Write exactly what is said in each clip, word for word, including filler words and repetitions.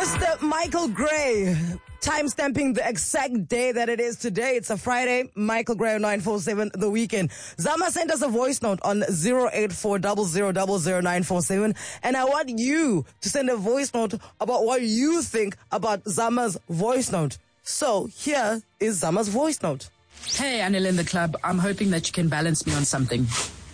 Mister Michael Gray, time-stamping the exact day that it is today. It's a Friday. Michael Gray, nine four seven, The Weekend. Zama sent us a voice note on zero eight four zero zero zero zero nine four seven, and I want you to send a voice note about what you think about Zama's voice note. So here is Zama's voice note. Hey, Anil in the club. I'm hoping that you can balance me on something.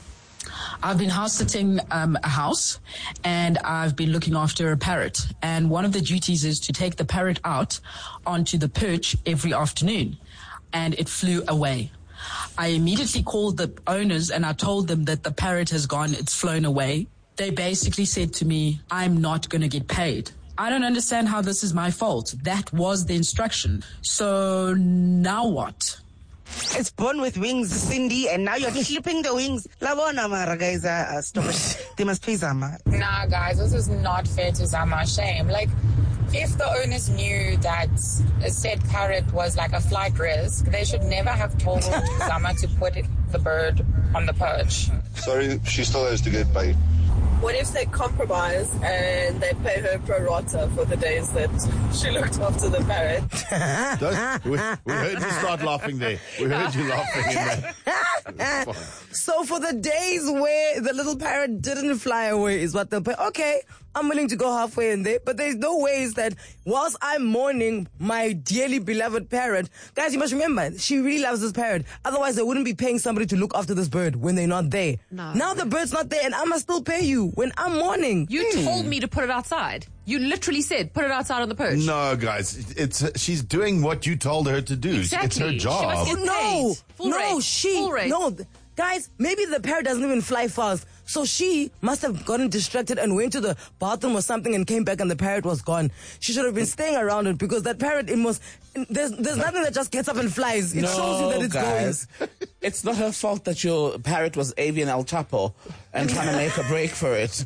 I've been house sitting um, a house, and I've been looking after a parrot. And one of the duties is to take the parrot out onto the perch every afternoon. And it flew away. I immediately called the owners and I told them that the parrot has gone, it's flown away. They basically said to me, I'm not going to get paid. I don't understand how this is my fault. That was the instruction. So now what? It's Born with Wings, Cindy, and now you're clipping the wings. Labona, Mara, guys, uh, stop it. They must pay Zama. Nah, guys, this is not fair to Zama. Shame. Like, if the owners knew that a said parrot was like a flight risk, they should never have told Zama to put it, the bird on the perch. Sorry, she still has to get paid. What if they compromise and they pay her pro rata for the days that she looked after the parrot? Don't, we, we heard you start laughing there. We heard you laughing in that. So for the days where the little parrot didn't fly away is what they'll pay. Okay, I'm willing to go halfway in there, but there's no ways that whilst I'm mourning my dearly beloved parrot, guys, you must remember, she really loves this parrot. Otherwise, they wouldn't be paying somebody to look after this bird when they're not there. No. Now the bird's not there, and I must still pay you when I'm mourning. You hmm. told me to put it outside. You literally said, put it outside on the perch. No, guys, it's she's doing what you told her to do. Exactly. It's her job. She must get no, paid. Full no, rate. she, Full rate. no. Guys, maybe the parrot doesn't even fly fast. So she must have gotten distracted and went to the bathroom or something and came back and the parrot was gone. She should have been staying around it because that parrot, it must, there's, there's nothing that just gets up and flies. It no, shows you that it's guys, going. It's not her fault that your parrot was avian El Chapo and trying to make a break for it.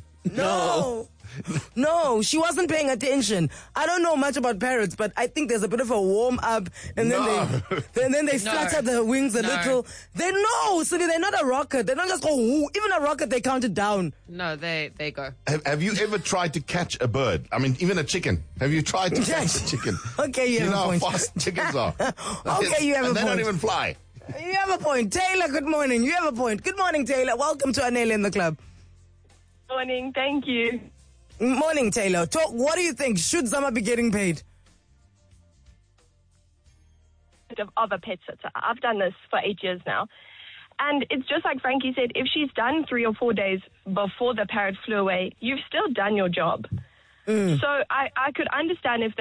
No. No, she wasn't paying attention. I don't know much about parrots, but I think there's a bit of a warm up, and then No. they, and then they No. flutter the wings a No. little. They know, Cindy, they're not a rocket. They don't just go. Ooh. Even a rocket, they count it down. No, they, they go. Have, have you ever tried to catch a bird? I mean, even a chicken. Have you tried to catch a chicken? Okay, you, You have know a how point. fast chickens are. Okay, you have and a they point. don't even fly. You have a point, Taylor. Good morning. You have a point. Good morning, Taylor. Welcome to Anel in the club. Morning, thank you. Morning, Taylor. Talk. What do you think? Should Zama be getting paid? Of, of a pet sitter. I've done this for eight years now. And it's just like Frankie said, if she's done three or four days before the parrot flew away, you've still done your job. Mm. So I, I could understand if